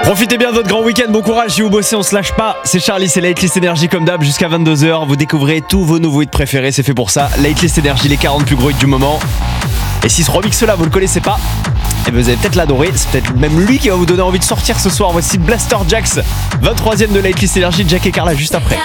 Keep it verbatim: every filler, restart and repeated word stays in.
Profitez bien de votre grand week-end, bon courage si vous bossez, on se lâche pas. C'est Charlie, c'est la Hitlist Énergie comme d'hab jusqu'à vingt-deux heures. Vous découvrez tous vos nouveaux hits préférés, c'est fait pour ça. La Hitlist Énergie, les quarante plus gros hits du moment. Et si ce remix là vous le connaissez pas, et bien vous allez peut-être l'adorer. C'est peut-être même lui qui va vous donner envie de sortir ce soir. Voici Blaster Jax, vingt-troisième de la Hitlist Énergie, Jack et Carla juste après.